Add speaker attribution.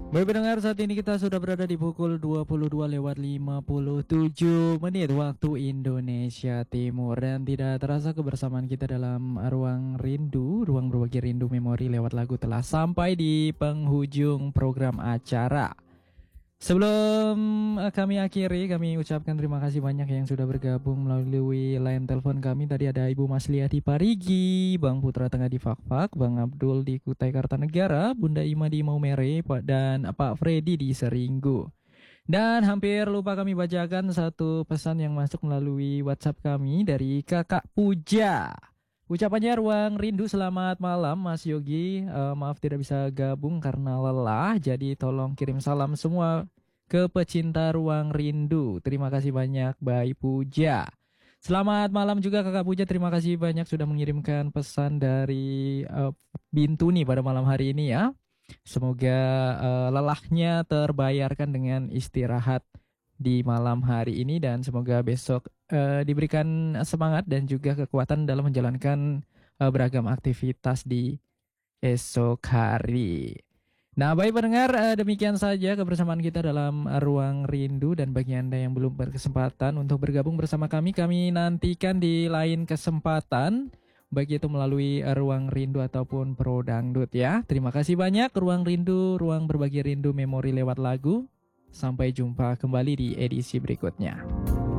Speaker 1: Baik pendengar, saat ini kita sudah berada di pukul 22:57 waktu Indonesia Timur. Dan tidak terasa kebersamaan kita dalam ruang rindu, ruang berbagi rindu memori lewat lagu telah sampai di penghujung program acara. Sebelum kami akhiri, kami ucapkan terima kasih banyak yang sudah bergabung melalui line telepon kami. Tadi ada Ibu Masliah di Parigi, Bang Putra Tengah di Fakfak, Bang Abdul di Kutai Kartanegara, Bunda Ima di Maumere, dan Pak Freddy di Seringgu. Dan hampir lupa kami bacakan satu pesan yang masuk melalui WhatsApp kami dari Kakak Puja. Ucapannya ruang rindu selamat malam Mas Yogi. Maaf tidak bisa gabung karena lelah. Jadi tolong kirim salam semua ke pecinta ruang rindu. Terima kasih banyak Mbak Puja. Selamat malam juga Kakak Puja. Terima kasih banyak sudah mengirimkan pesan dari Bintuni pada malam hari ini ya. Semoga lelahnya terbayarkan dengan istirahat di malam hari ini dan semoga besok diberikan semangat dan juga kekuatan dalam menjalankan beragam aktivitas di esok hari. Nah, baik pendengar, demikian saja kebersamaan kita dalam ruang rindu dan bagi Anda yang belum berkesempatan untuk bergabung bersama kami nantikan di lain kesempatan baik itu melalui ruang rindu ataupun pro dangdut ya. Terima kasih banyak ruang rindu, ruang berbagi rindu memori lewat lagu. Sampai jumpa kembali di edisi berikutnya.